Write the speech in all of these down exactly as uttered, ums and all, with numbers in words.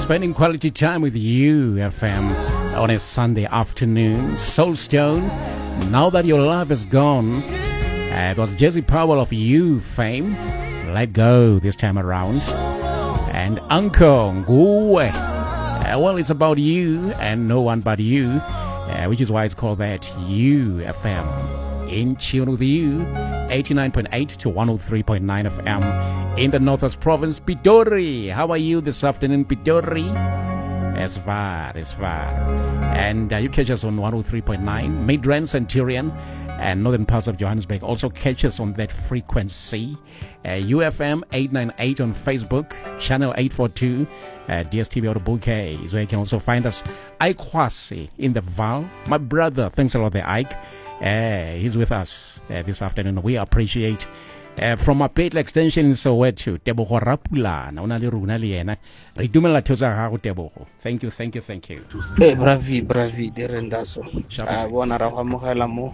Spending quality time with you, F M, on a Sunday afternoon. Soulstone, now that your love is gone. Uh, it was Jesse Powell of You fame. Let go this time around. And Uncle Nguwe. Uh, well, it's about you and no one but you, uh, which is why it's called that. You F M. In tune with you. eighty-nine point eight to one oh three point nine F M in the Northwest Province, Pitori. How are you this afternoon, Pitori? As far, as far. And uh, you catch us on one oh three point nine, Midrand, Centurion, and northern parts of Johannesburg. Also catch us on that frequency. Uh, U F M eight ninety-eight on Facebook, channel eight forty-two, uh, D S T V Auto Bouquet is where you can also find us. Ike Kwasi in the Val. My brother, thanks a lot, the Ike. Uh, he's with us uh, this afternoon. We appreciate uh, from a Petla extension in Soweto, Tebogo Rapulana, Unali Runaliena, Ridumela Toza Tebogo. Thank you, thank you, thank you. Hey, bravi, bravi, derendaso. I want to have more helamo.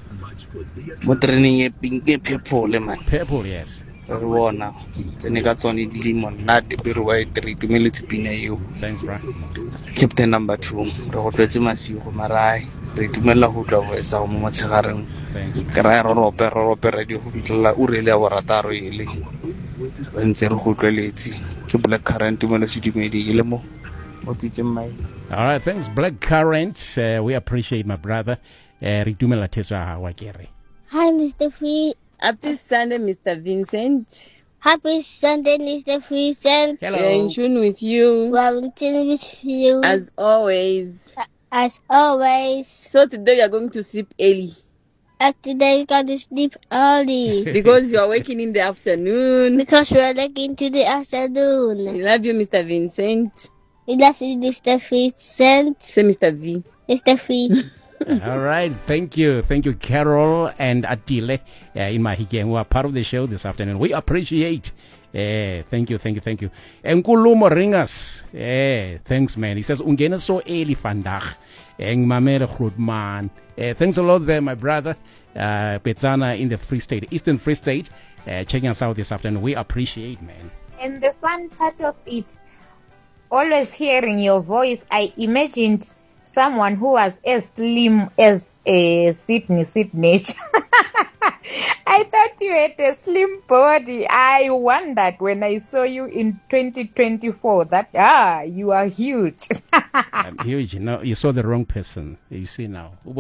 What training a pink people, man. People, yes. Rona, the Negatoni Limon, not the Biruai, the humility pina you. Thanks, bro. Captain number two, Robertimas, you, Marai. Tumela hutla sa mo matshagareng kra ro rope ro rope radio hutla o rele wa rataro ile ntse re hutleletse ke black current tumela sidimedi ile mo mo tsemai. All right, thanks Black Current. Uh, we appreciate my brother. Uh, re tumela tshwa wa kere. Hi Mister Free. Happy Sunday, Mister Vincent. Happy Sunday, Mister Vincent. Hello. In tune with you. Well, in tune with you. As always. As always. So today we are going to sleep early. As today we got to sleep early. Because you are waking in the afternoon. Because we are waking to the afternoon. We love you, Mister Vincent. We love you, Mister Vincent. Say Mister V. Mister V. All right, thank you. Thank you, Carol and Atile uh, in Mahikeng, who are part of the show this afternoon. We appreciate. Eh, thank you, thank you, thank you. Enkulumo Ringas. Eh, thanks, man. He says, Ungena so early vandag. Eng mamere groot man. Eh, thanks a lot there, my brother. Uh, Petsana in the Free State, Eastern Free State. Uh, checking us out this afternoon. We appreciate, man. And the fun part of it, always hearing your voice, I imagined someone who was as slim as a Sydney Sydney. I thought you had a slim body. I wondered when I saw you in twenty twenty-four that, ah, you are huge. I'm huge. You know, you saw the wrong person. You see now.